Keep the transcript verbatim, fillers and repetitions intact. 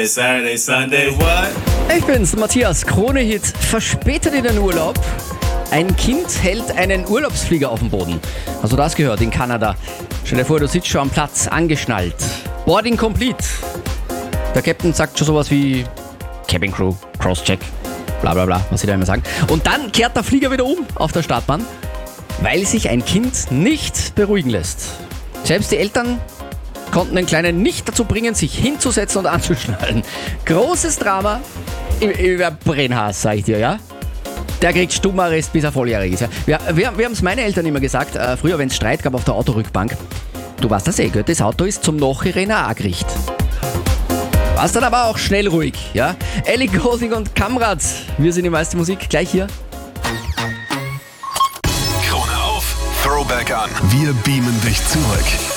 Saturday, Sunday, what? Ich bin's, Matthias. Krone-Hit verspätet in den Urlaub. Ein Kind hält einen Urlaubsflieger auf dem Boden. Hast du das gehört in Kanada? Stell dir vor, du sitzt schon am Platz, angeschnallt. Boarding complete. Der Captain sagt schon sowas wie Cabin Crew, Crosscheck, bla bla bla, was sie da immer sagen. Und dann kehrt der Flieger wieder um auf der Startbahn, weil sich ein Kind nicht beruhigen lässt. Selbst die Eltern konnten den Kleinen nicht dazu bringen, sich hinzusetzen und anzuschnallen. Großes Drama über Brennhaas, sag ich dir, ja? Der kriegt Stummarrest, bis er volljährig ist. Ja? Wir, wir, wir haben es meine Eltern immer gesagt, äh, früher, wenn es Streit gab auf der Autorückbank. Du weißt das eh, gell? Das Auto ist zum Nachhinein auch gerichtet. War's dann aber auch schnell ruhig, ja? Ellie Goulding und Kamrat, wir sind die meiste Musik, gleich hier. Krone auf, Throwback an. Wir beamen dich zurück.